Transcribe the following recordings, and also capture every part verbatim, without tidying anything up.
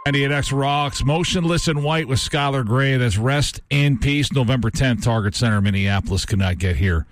ninety-eight X Rocks, Motionless in White with Skylar Gray. That's Rest in Peace. November tenth, Target Center, Minneapolis. Could not get here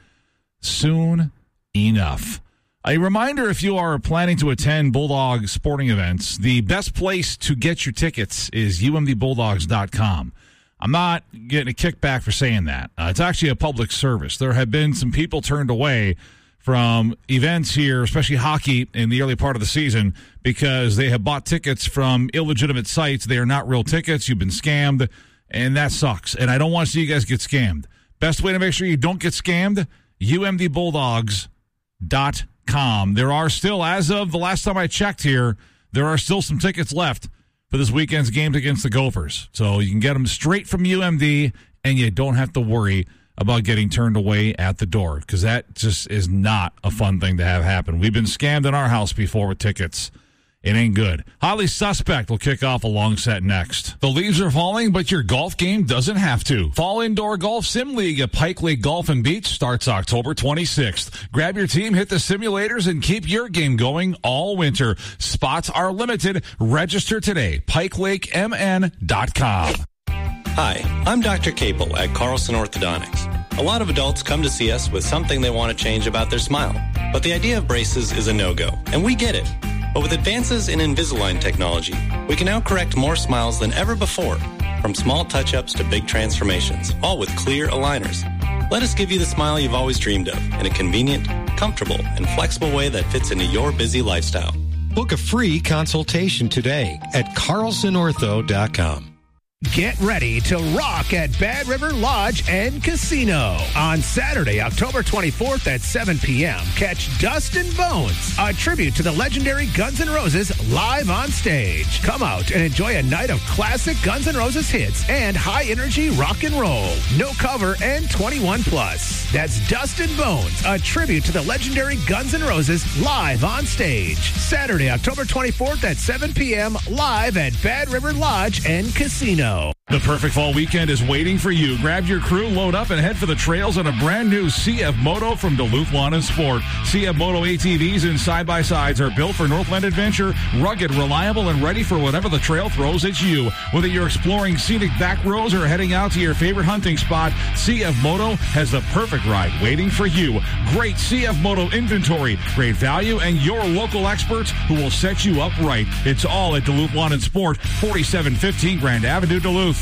soon enough. A reminder, if you are planning to attend Bulldog sporting events, the best place to get your tickets is U M D Bulldogs dot com. I'm not getting a kickback for saying that. Uh, it's actually a public service. There have been some people turned away from events here, especially hockey, in the early part of the season because they have bought tickets from illegitimate sites. They are not real tickets. You've been scammed, and that sucks. And I don't want to see you guys get scammed. Best way to make sure you don't get scammed, U M D Bulldogs dot com. There are still, as of the last time I checked here, there are still some tickets left for this weekend's games against the Gophers. So you can get them straight from U M D, and you don't have to worry about getting turned away at the door, because that just is not a fun thing to have happen. We've been scammed in our house before with tickets. It ain't good. Highly Suspect will kick off a long set next. The leaves are falling, but your golf game doesn't have to. Fall Indoor Golf Sim League at Pike Lake Golf and Beach starts October twenty-sixth. Grab your team, hit the simulators, and keep your game going all winter. Spots are limited. Register today. Pike Lake M N dot com. Hi, I'm Doctor Capel at Carlson Orthodontics. A lot of adults come to see us with something they want to change about their smile. But the idea of braces is a no-go, and we get it. But with advances in Invisalign technology, we can now correct more smiles than ever before, from small touch-ups to big transformations, all with clear aligners. Let us give you the smile you've always dreamed of in a convenient, comfortable, and flexible way that fits into your busy lifestyle. Book a free consultation today at carlson ortho dot com. Get ready to rock at Bad River Lodge and Casino. On Saturday, October twenty-fourth at seven p.m., catch Dust and Bones, a tribute to the legendary Guns N' Roses live on stage. Come out and enjoy a night of classic Guns N' Roses hits and high-energy rock and roll. No cover and twenty-one plus. That's Dust and Bones, a tribute to the legendary Guns N' Roses live on stage. Saturday, October twenty-fourth at seven p.m., live at Bad River Lodge and Casino. The perfect fall weekend is waiting for you. Grab your crew, load up, and head for the trails on a brand new C F Moto from Duluth Lawn and Sport. C F Moto A T Vs and side-by-sides are built for Northland adventure, rugged, reliable, and ready for whatever the trail throws at you. Whether you're exploring scenic back roads or heading out to your favorite hunting spot, C F Moto has the perfect ride waiting for you. Great C F Moto inventory, great value, and your local experts who will set you up right. It's all at Duluth Lawn and Sport, forty-seven fifteen Grand Avenue, Duluth.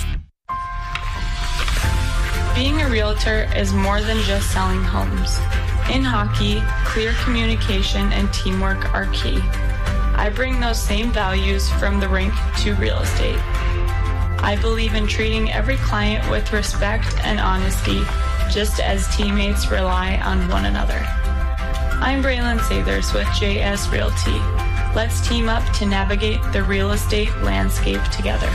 Being a realtor is more than just selling homes. In hockey, clear communication and teamwork are key. I bring those same values from the rink to real estate. I believe in treating every client with respect and honesty, just as teammates rely on one another. I'm Braylon Sathers with J S Realty. Let's team up to navigate the real estate landscape together.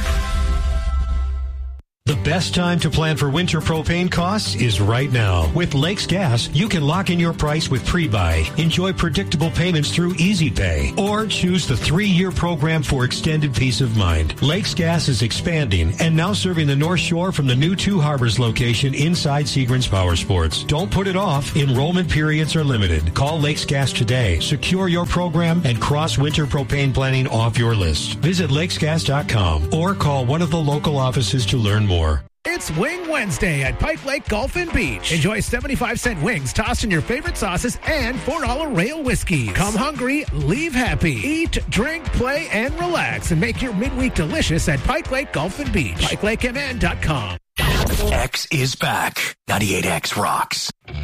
The best time to plan for winter propane costs is right now. With Lakes Gas, you can lock in your price with pre-buy, enjoy predictable payments through Easy Pay, or choose the three-year program for extended peace of mind. Lakes Gas is expanding and now serving the North Shore from the new Two Harbors location inside Seagram's Power Sports. Don't put it off. Enrollment periods are limited. Call Lakes Gas today. Secure your program and cross winter propane planning off your list. Visit lakes gas dot com or call one of the local offices to learn more. It's Wing Wednesday at Pike Lake Golf and Beach. Enjoy seventy-five cent wings tossed in your favorite sauces and four dollar rail whiskeys. Come hungry, leave happy. Eat, drink, play, and relax, and make your midweek delicious at Pike Lake Golf and Beach. Pike Lake M N dot com. X is back. ninety-eight X rocks.